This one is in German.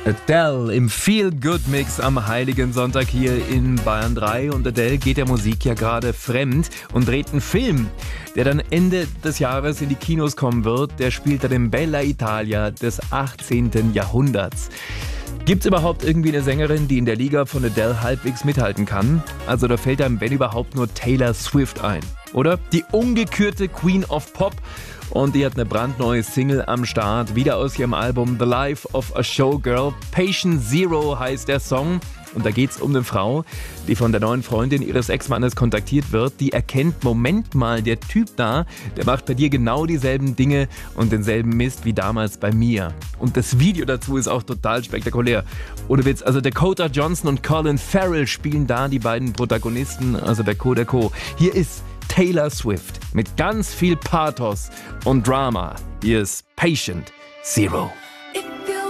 Adele im Feel-Good-Mix am Heiligen Sonntag hier in Bayern 3. Und Adele geht der Musik ja gerade fremd und dreht einen Film, der dann Ende des Jahres in die Kinos kommen wird. Der spielt dann im Bella Italia des 18. Jahrhunderts. Gibt's überhaupt irgendwie eine Sängerin, die in der Liga von Adele halbwegs mithalten kann? Also da fällt einem, wenn überhaupt, nur Taylor Swift ein, oder? Die ungekürte Queen of Pop. Und die hat eine brandneue Single am Start, wieder aus ihrem Album The Life of a Showgirl. Patient Zero heißt der Song. Und da geht's um eine Frau, die von der neuen Freundin ihres Ex-Mannes kontaktiert wird. Die erkennt, Moment mal, der Typ da, der macht bei dir genau dieselben Dinge und denselben Mist wie damals bei mir. Und das Video dazu ist auch total spektakulär. Ohne Witz, also Dakota Johnson und Colin Farrell spielen da die beiden Protagonisten, also der Co. Hier ist Taylor Swift mit ganz viel Pathos und Drama. Hier ist Patient Zero.